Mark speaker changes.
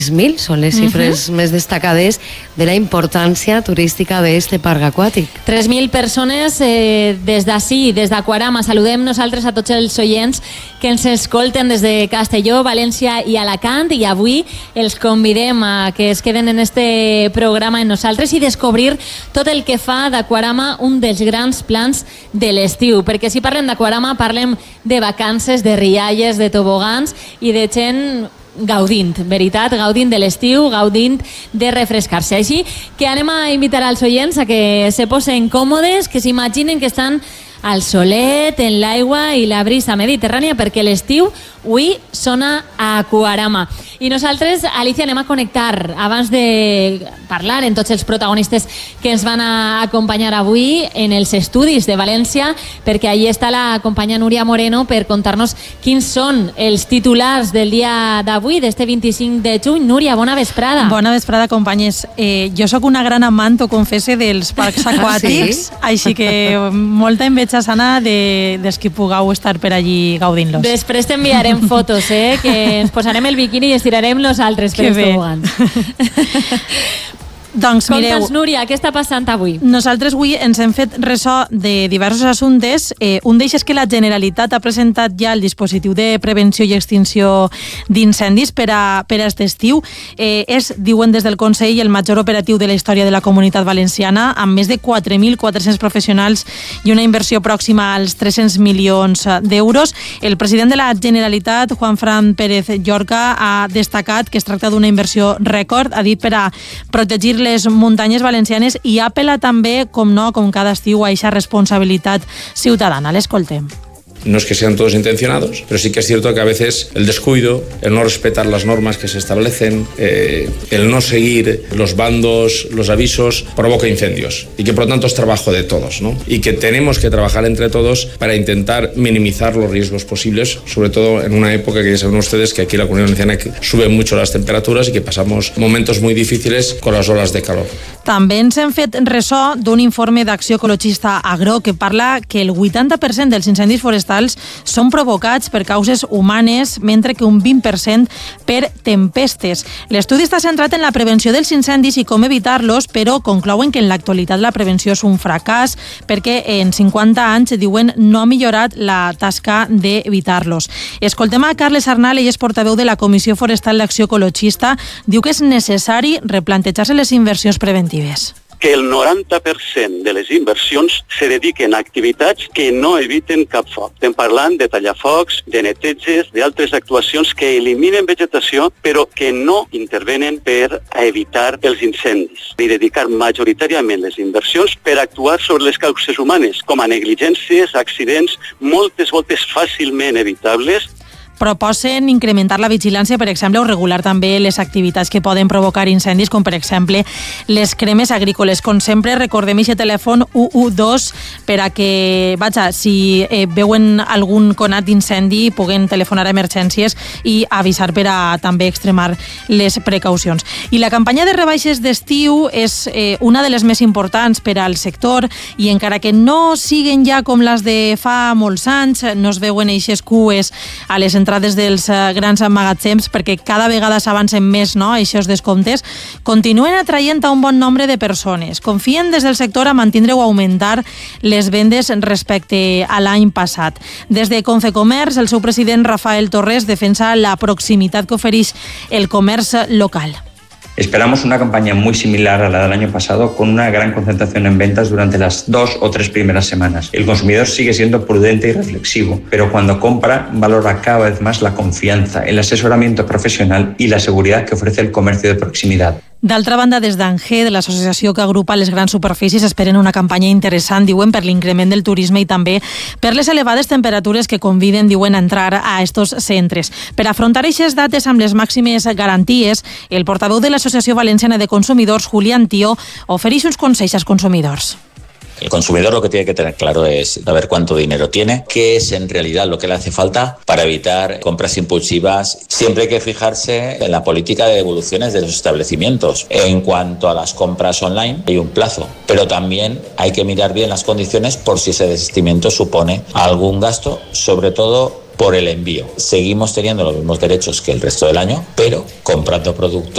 Speaker 1: 3.000 són les xifres més destacades de la importància turística d'este parc aquàtic.
Speaker 2: 3.000 persones des d'ací, des d'Aquarama. Saludem nosaltres a tots els oients que ens escolten des de Castelló, València i Alacant, i avui els convidem a que es queden en este programa amb nosaltres i descobrir tot el que fa d'Aquarama un dels grans plans de l'estiu, perquè si parlem d'Aquarama parlem de vacances, de rialles, de tobogans i de gent gaudint, veritat, gaudint de l'estiu, gaudint de refrescar-se. Així que anem a invitar als oients a que se posen còmodes, que s'imaginen que estan al solet, en l'aigua i la brisa mediterrània, perquè l'estiu avui sona a Aquarama. I nosaltres, Alicia, anem a connectar abans de parlar amb tots els protagonistes que ens van a acompanyar avui en els estudis de València, perquè allí està la companya Núria Moreno per contar-nos quins són els titulars del dia d'avui, d'este 25 de juny. Núria, bona vesprada.
Speaker 3: Bona vesprada, companyes. Jo sóc una gran amant, ho confesse, dels parcs aquàtics, així que molta enveja sana dels que pugueu estar per allí gaudint-los.
Speaker 2: Després t'enviarem fotos, que ens posarem el biquini i estirarem nosaltres per els tobogans.
Speaker 3: Doncs mireu,
Speaker 2: conta'ns, Núria, què està passant avui?
Speaker 3: Nosaltres avui ens hem fet ressò de diversos assumptes. Un d'ells és que la Generalitat ha presentat ja el dispositiu de prevenció i extinció d'incendis per a aquest estiu. És, diuen des del Consell, el major operatiu de la història de la Comunitat Valenciana, amb més de 4.400 professionals i una inversió pròxima als 300 milions d'euros. El president de la Generalitat, Juanfran Pérez Llorca, ha destacat que es tracta d'una inversió rècord, ha dit, per a protegir les muntanyes valencianes, i apela també, com cada estiu, a aquesta responsabilitat ciutadana. L'escoltem.
Speaker 4: No es que sean todos intencionados, pero sí que es cierto que a veces el descuido, el no respetar las normas que se establecen, el no seguir los bandos, los avisos, provoca incendios, y que por lo tanto es trabajo de todos, ¿no? Y que tenemos que trabajar entre todos para intentar minimizar los riesgos posibles, sobre todo en una época que ya saben ustedes que aquí en la Comunidad Valenciana suben mucho las temperaturas y que pasamos momentos muy difíciles con las olas de calor.
Speaker 3: També ens hem fet ressò d'un informe d'Acció Ecologista Agro que parla que el 80% dels incendis forestals són provocats per causes humanes, mentre que un 20% per tempestes. L'estudi està centrat en la prevenció dels incendis i com evitar-los, però conclouen que en l'actualitat la prevenció és un fracàs perquè en 50 anys, diuen, no ha millorat la tasca d'evitar-los. Escoltem a Carles Arnal, ell és portaveu de la Comissió Forestal d'Acció Ecologista. Diu que és necessari replantejar-se les inversions preventives.
Speaker 5: Que el 90% de les inversions se dediquen a activitats que no eviten cap foc. Estem parlant de tallafocs, de neteges, d'altres actuacions que eliminen vegetació però que no intervenen per a evitar els incendis. I dedicar majoritàriament les inversions per actuar sobre les causes humanes, com a negligències, accidents, moltes voltes fàcilment evitables.
Speaker 3: Proposen incrementar la vigilància, per exemple, o regular també les activitats que poden provocar incendis, com per exemple les cremes agrícoles. Com sempre, recordem aquest telèfon 112 per a que, si veuen algun conat d'incendi, puguen telefonar a emergències i avisar per a també extremar les precaucions. I la campanya de rebaixes d'estiu és una de les més importants per al sector, i encara que no siguen ja com les de fa molts anys, no es veuen eixes cues a les entrades dels grans magatzems, perquè cada vegada s'avancen més, aquests descomptes, continuen atraient a un bon nombre de persones. Confien des del sector a mantindre o augmentar les vendes respecte a l'any passat. Des de Confecomerç, el seu president Rafael Torres defensa la proximitat que ofereix el comerç local.
Speaker 6: Esperamos una campaña muy similar a la del año pasado, con una gran concentración en ventas durante las 2 o 3 primeras semanas. El consumidor sigue siendo prudente y reflexivo, pero cuando compra valora cada vez más la confianza, el asesoramiento profesional y la seguridad que ofrece el comercio de proximidad.
Speaker 3: D'altra banda, des d'Angé, de l'associació que agrupa les grans superfícies, esperen una campanya interessant, diuen, per l'increment del turisme i també per les elevades temperatures que conviden, diuen, a entrar a estos centres. Per afrontar aquestes dates amb les màximes garanties, el portaveu de l'Associació Valenciana de Consumidors, Julián Tío, ofereix uns consells als consumidors.
Speaker 7: El consumidor lo que tiene que tener claro es saber cuánto dinero tiene, qué es en realidad lo que le hace falta para evitar compras impulsivas. Siempre hay que fijarse en la política de devoluciones de los establecimientos. En cuanto a las compras online, hay un plazo, pero también hay que mirar bien las condiciones por si ese desistimiento supone algún gasto, sobre todo por el envío. Seguimos teniendo los mismos derechos que el resto del año, pero comprando productos